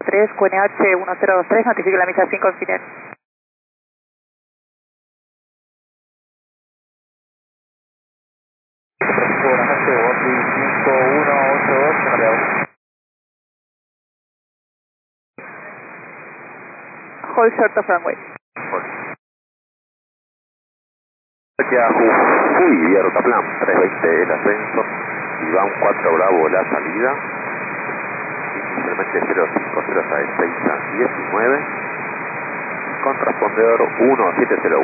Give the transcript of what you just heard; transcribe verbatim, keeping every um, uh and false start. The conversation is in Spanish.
tres, Q N H uno cero dos tres, notifique la misa cinco final. Buenas noches, Bondi cinco uno ocho dos, mareado. Hold short of runway. Yahoo, Fui, vía Rotaplan, trescientos veinte el ascenso, Iván cuatro Bravo la salida, inicialmente cero cinco cero hasta el seis a diecinueve, con transpondedor uno siete cero.